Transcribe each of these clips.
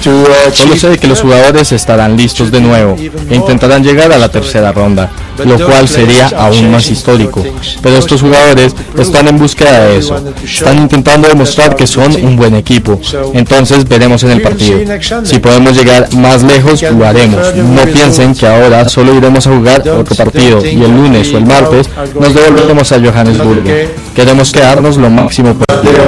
Solo sé que los jugadores estarán listos de nuevo e intentarán llegar a la tercera ronda, lo cual sería aún más histórico. Pero estos jugadores están en búsqueda de eso, están intentando demostrar que son un buen equipo. Entonces veremos en el partido. Si podemos llegar más lejos, lo haremos. No piensen que ahora solo iremos a jugar otro partido y el lunes o el martes nos devolveremos a Johannesburgo. Queremos quedarnos lo máximo posible.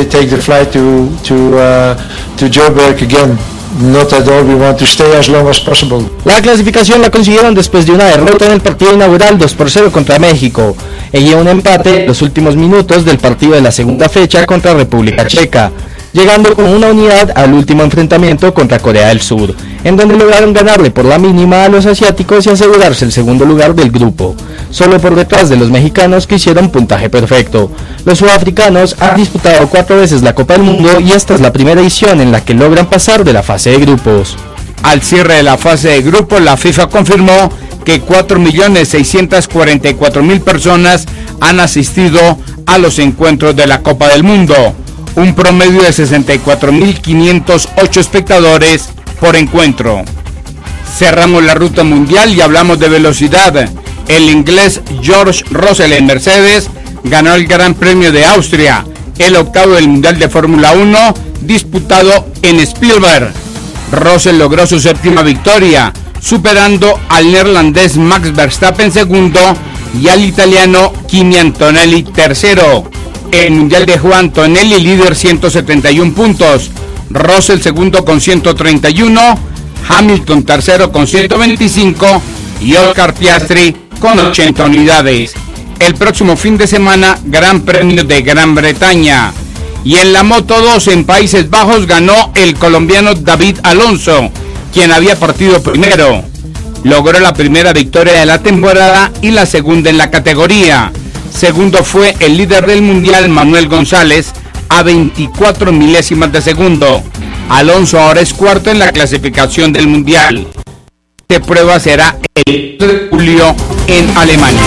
Not at all, we want to stay as long as possible. La clasificación la consiguieron después de una derrota en el partido inaugural 2-0 contra México y un empate en los últimos minutos del partido de la segunda fecha contra República Checa, llegando con una unidad al último enfrentamiento contra Corea del Sur, en donde lograron ganarle por la mínima a los asiáticos y asegurarse el segundo lugar del grupo, solo por detrás de los mexicanos que hicieron puntaje perfecto. Los sudafricanos han disputado 4 veces la Copa del Mundo y esta es la primera edición en la que logran pasar de la fase de grupos. Al cierre de la fase de grupos, la FIFA confirmó que 4.644.000 personas han asistido a los encuentros de la Copa del Mundo, un promedio de 64.508 espectadores por encuentro. Cerramos la ruta mundial y hablamos de velocidad. El inglés George Russell en Mercedes ganó el Gran Premio de Austria, el octavo del Mundial de Fórmula 1 disputado en Spielberg. Russell logró su séptima victoria, superando al neerlandés Max Verstappen segundo y al italiano Kimi Antonelli tercero. El Mundial dejó a Antonelli líder 171 puntos, Russell segundo con 131, Hamilton tercero con 125 y Oscar Piastri con 80 unidades. El próximo fin de semana, Gran Premio de Gran Bretaña. Y en la Moto 2 en Países Bajos ganó el colombiano David Alonso, quien había partido primero. Logró la primera victoria de la temporada y la segunda en la categoría. Segundo fue el líder del mundial Manuel González a 24 milésimas de segundo. Alonso ahora es cuarto en la clasificación del mundial. Esta prueba será el 2 de julio en Alemania.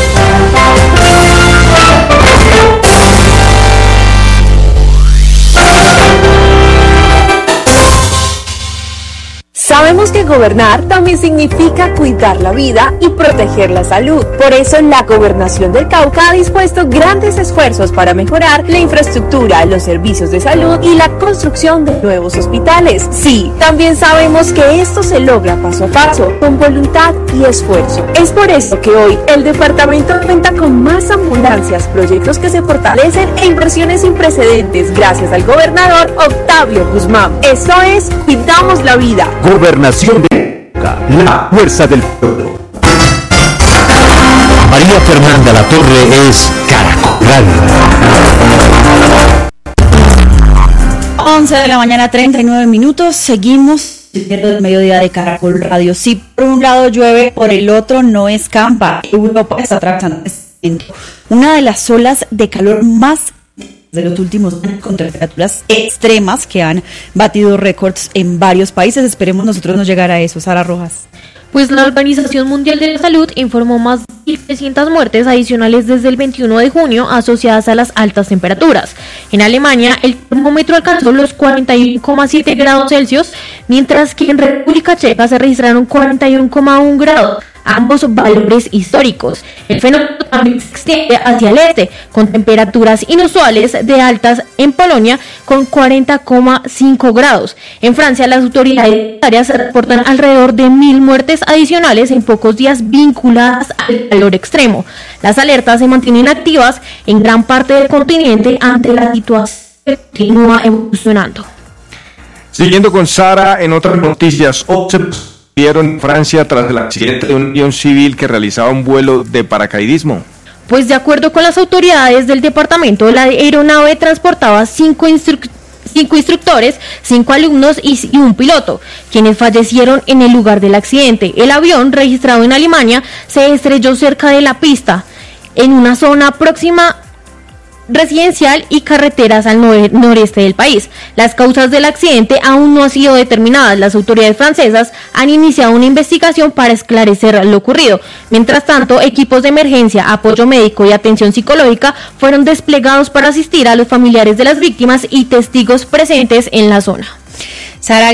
Sabemos que gobernar también significa cuidar la vida y proteger la salud. Por eso la Gobernación del Cauca ha dispuesto grandes esfuerzos para mejorar la infraestructura, los servicios de salud y la construcción de nuevos hospitales. Sí, también sabemos que esto se logra paso a paso, con voluntad y esfuerzo. Es por eso que hoy el departamento cuenta con más ambulancias, proyectos que se fortalecen e inversiones sin precedentes gracias al gobernador Octavio Guzmán. Esto es Cuidamos la Vida. Gobernación de la fuerza del pueblo. María Fernanda Latorre es Caracol Radio. 11 de la mañana, 39 minutos. Seguimos el mediodía de Caracol Radio. Si por un lado llueve, por el otro no escampa. Europa está atravesando una de las olas de calor más de los últimos años, con temperaturas extremas que han batido récords en varios países. Esperemos nosotros no llegar a eso. Sara Rojas. Pues la Organización Mundial de la Salud informó más de 300 muertes adicionales desde el 21 de junio asociadas a las altas temperaturas. En Alemania, el termómetro alcanzó los 41,7 grados Celsius, mientras que en República Checa se registraron 41,1 grados. Ambos valores históricos. El fenómeno también se extiende hacia el este, con temperaturas inusuales de altas en Polonia con 40,5 grados. En Francia, las autoridades sanitarias reportan alrededor de 1.000 muertes adicionales en pocos días vinculadas al calor extremo. Las alertas se mantienen activas en gran parte del continente ante la situación que continúa evolucionando. Siguiendo con Sara, en otras noticias, vieron en Francia tras el accidente de un avión civil que realizaba un vuelo de paracaidismo. Pues de acuerdo con las autoridades del departamento, la aeronave transportaba 5 instructores, 5 alumnos y un piloto, quienes fallecieron en el lugar del accidente. El avión, registrado en Alemania, se estrelló cerca de la pista, en una zona próxima residencial y carreteras al noreste del país. Las causas del accidente aún no han sido determinadas. Las autoridades francesas han iniciado una investigación para esclarecer lo ocurrido. Mientras tanto, equipos de emergencia, apoyo médico y atención psicológica fueron desplegados para asistir a los familiares de las víctimas y testigos presentes en la zona. Sara,